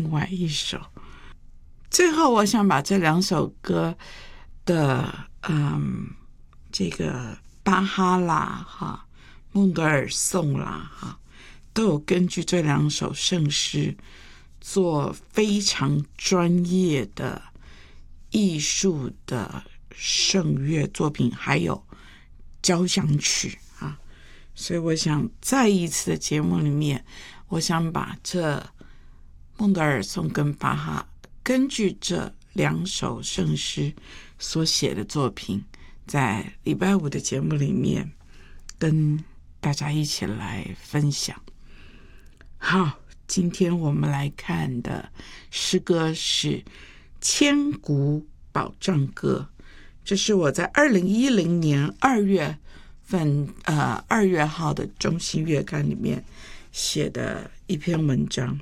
另外一首。最后我想把这两首歌的这个巴哈啦孟德尔颂啦都有根据这两首圣诗做非常专业的艺术的圣乐作品，还有交响曲所以我想在一次的节目里面，我想把这孟德尔颂跟巴哈根据这两首圣诗所写的作品，在礼拜五的节目里面跟大家一起来分享。好，今天我们来看的诗歌是《千古保障歌》，这是我在2010年2月号的中信月刊里面写的一篇文章。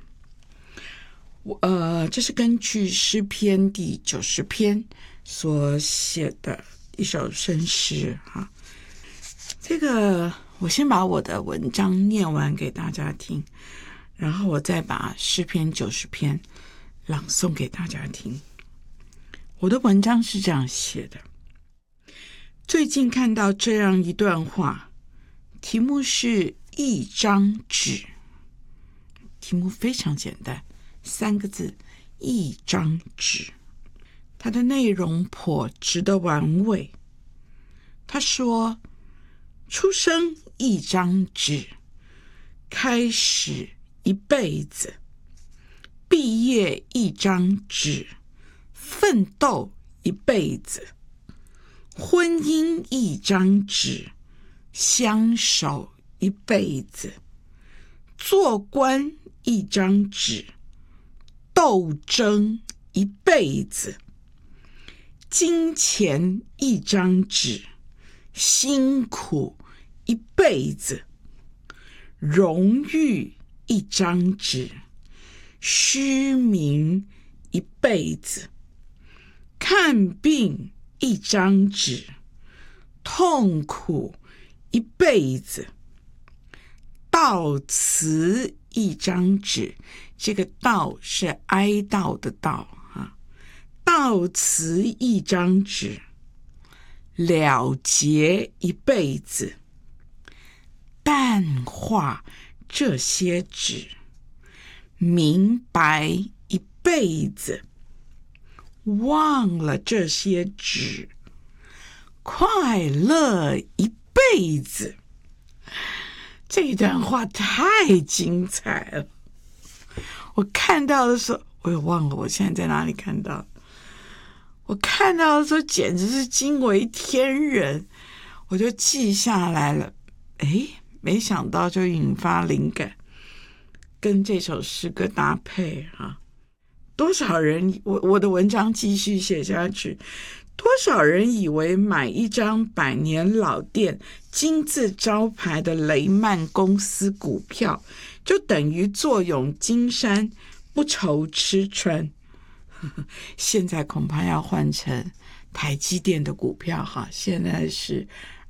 这是根据诗篇第90篇所写的一首圣诗这个我先把我的文章念完给大家听，然后我再把诗篇90篇朗诵给大家听。我的文章是这样写的：最近看到这样一段话，题目是一张纸，题目非常简单，3个字，一张纸。它的内容颇值得玩味。他说，出生一张纸，开始一辈子，毕业一张纸，奋斗一辈子，婚姻一张纸，相守一辈子，做官一张纸，斗争一辈子，金钱一张纸，辛苦一辈子，荣誉一张纸，虚名一辈子，看病一张纸，痛苦一辈子，悼词一张纸，这个悼是哀悼的悼悼词一张纸，了结一辈子，淡化这些纸，明白一辈子，忘了这些纸，快乐一辈子。这一段话太精彩了，我看到的时候我也忘了我现在在哪里看到，我看到的时候简直是惊为天人，我就记下来了。没想到就引发灵感，跟这首诗歌搭配多少人，我的文章继续写下去，多少人以为买一张100年老店金字招牌的雷曼公司股票就等于坐拥金山不愁吃穿，现在恐怕要换成台积电的股票现在是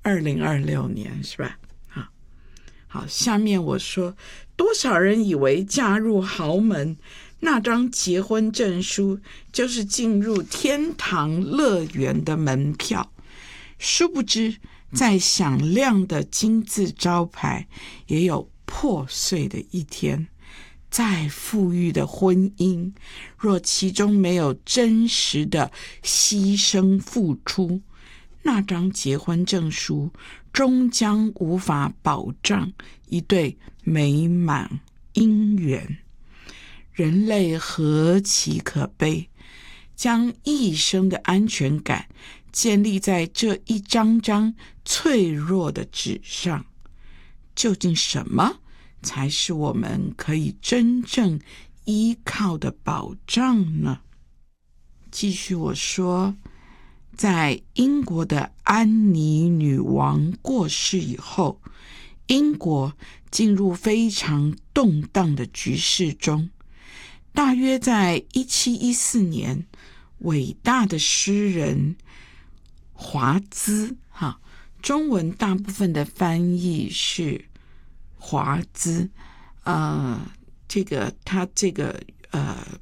2026年是吧？好，下面我说，多少人以为嫁入豪门那张结婚证书就是进入天堂乐园的门票，殊不知再响亮的金字招牌也有破碎的一天，再富裕的婚姻若其中没有真实的牺牲付出，那张结婚证书终将无法保障一对美满姻缘。人类何其可悲，将一生的安全感建立在这一张张脆弱的纸上。究竟什么才是我们可以真正依靠的保障呢？继续我说，在英国的安妮女王过世以后，英国进入非常动荡的局势中。大约在1714年，伟大的诗人华兹中文大部分的翻译是华兹他这个